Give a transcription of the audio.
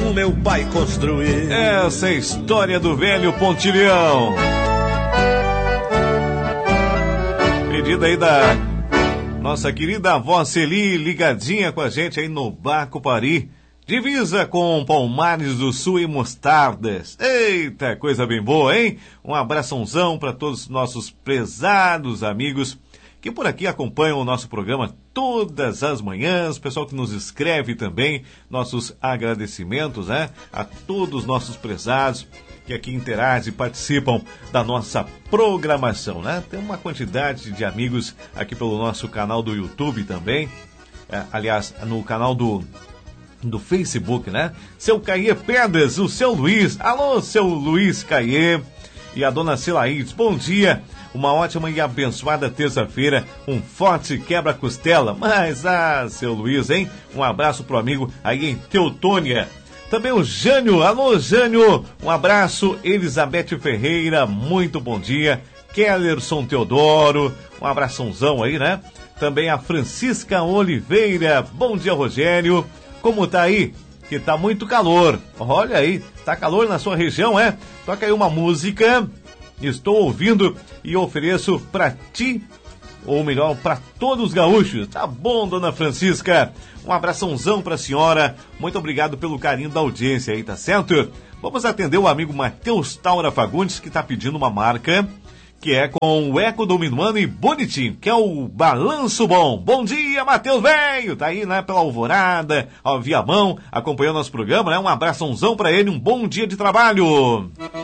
como meu pai construiu. Essa é a história do velho Pontilhão. Pedida aí da nossa querida avó Celi, ligadinha com a gente aí no Barco Pari. Divisa com Palmares do Sul e Mostardas. Eita, coisa bem boa, hein? Um abraçãozão para todos os nossos prezados amigos que por aqui acompanham o nosso programa todas as manhãs, pessoal que nos escreve também, nossos agradecimentos, né? A todos os nossos prezados que aqui interagem e participam da nossa programação, né? Tem uma quantidade de amigos aqui pelo nosso canal do YouTube também, aliás, no canal do Facebook, né? Seu Caie Pedras, o seu Luiz, alô, seu Luiz Caie, e a dona Cilaídes, bom dia. Uma ótima e abençoada terça-feira, um forte quebra-costela. Mas, seu Luiz, hein? Um abraço pro amigo aí em Teutônia. Também o Jânio, alô Jânio, um abraço. Elizabeth Ferreira, muito bom dia. Kellerson Teodoro, um abraçãozão aí, né? Também a Francisca Oliveira, bom dia Rogério. Como tá aí? Que tá muito calor. Olha aí, tá calor na sua região, é? Toca aí uma música. Estou ouvindo e ofereço para ti, ou melhor, para todos os gaúchos. Tá bom, dona Francisca? Um abraçãozão para a senhora. Muito obrigado pelo carinho da audiência aí, tá certo? Vamos atender o amigo Matheus Taura Fagundes, que tá pedindo uma marca, que é com o Eco do Minuano e Bonitinho, que é o Balanço Bom. Bom dia, Matheus, velho! Tá aí, né, pela Alvorada, ao Viamão, acompanhando nosso programa, né? Um abraçãozão para ele, um bom dia de trabalho.